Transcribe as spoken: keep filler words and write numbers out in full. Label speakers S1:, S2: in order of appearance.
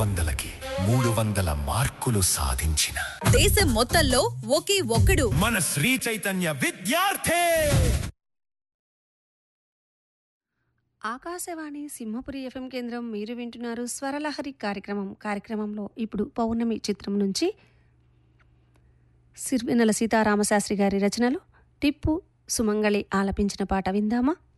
S1: వందలకి మూడు వందల మార్కులు సాధించిన
S2: దేశం మొత్తంలో ఒకే ఒక్కడు
S1: మన శ్రీ చైతన్య విద్యార్థి.
S3: ఆకాశవాణి సింహపురి ఎఫ్ఎం కేంద్రం. మీరు వింటున్నారు స్వరలహరి కార్యక్రమం. కార్యక్రమంలో ఇప్పుడు పౌర్ణమి చిత్రం నుంచి సిరివెన్నెల సీతారామశాస్త్రి గారి రచనలు టిప్పు సుమంగళి ఆలపించిన పాట విందామా?